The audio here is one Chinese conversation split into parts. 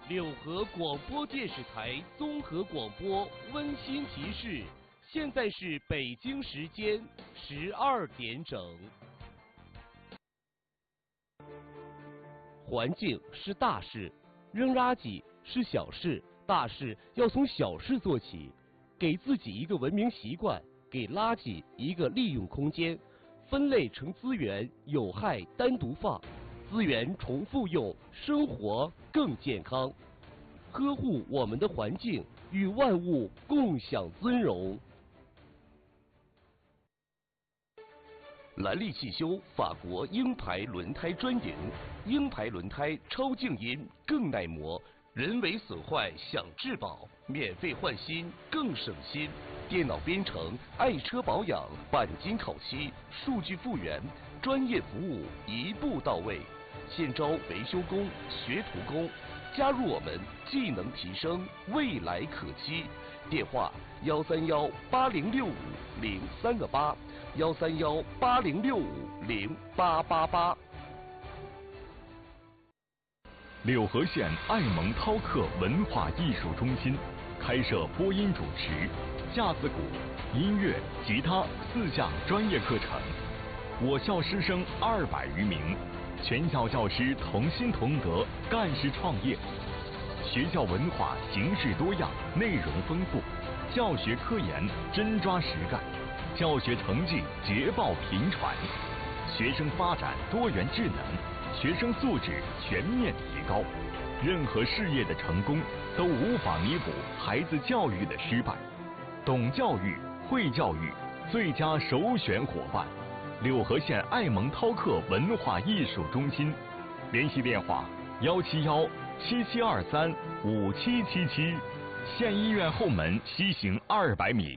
柳河广播电视台综合广播温馨提示：现在是北京时间12点整。环境是大事，扔垃圾是小事，大事要从小事做起。给自己一个文明习惯，给垃圾一个利用空间，分类成资源，有害单独放，资源重复用，生活更健康。呵护我们的环境，与万物共享尊荣。兰利汽修法国鹰牌轮胎专营，鹰牌轮胎超静音，更耐磨，人为损坏享质保，免费换新更省心。电脑编程，爱车保养，钣金烤漆，数据复原，专业服务一步到位。现招维修工、学徒工，加入我们，技能提升，未来可期。电话131806508，13180650888。 柳河县爱蒙涛克文化艺术中心开设播音主持、架子鼓、音乐、吉他4项专业课程。我校师生200余名，全校教师同心同德，干事创业。学校文化形式多样，内容丰富，教学科研真抓实干，教学成绩捷报频传，学生发展多元智能，学生素质全面提高。任何事业的成功都无法弥补孩子教育的失败。懂教育、会教育，最佳首选伙伴。柳河县爱蒙涛克文化艺术中心，联系电话171-7723-5777，县医院后门西行200米。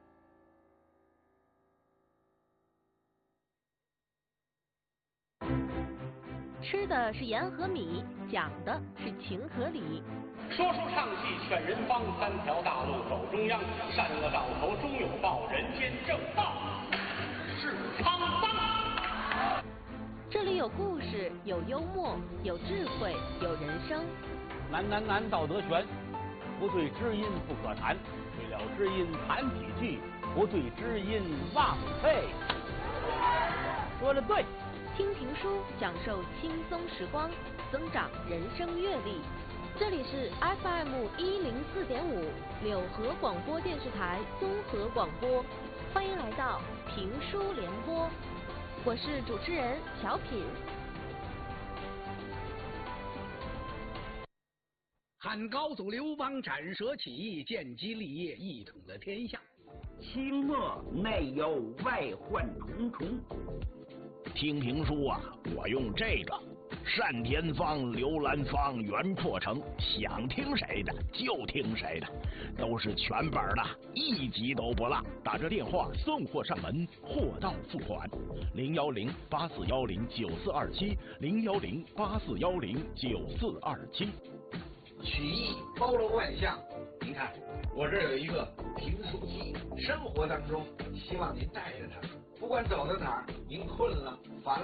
吃的是盐和米，讲的是情和理。 说书唱戏劝人方，3条大路走中央，善恶到头终有报，人间正道是沧桑。 这里有故事，有幽默，有智慧，有人生。 难道德全，不对知音不可谈，对了知音谈几句，不对知音忘废。说得对。 听评书，享受轻松时光，增长人生阅历。这里是 FM104.5柳河广播电视台综合广播，欢迎来到评书联播，我是主持人乔品。 汉高祖刘邦斩蛇起义，建基立业，一统了天下。 清末内忧外患重重。 听评书啊，我用这个单田芳、刘兰芳、袁阔成，想听谁的就听谁的，都是全本的，一集都不落。打这电话送货上门，货到付款。010-8410-9427，010-8410-9427。 曲艺包罗万象，您看我这儿有一个评书机，生活当中希望您带着它，不管走到哪儿，您困了、烦了。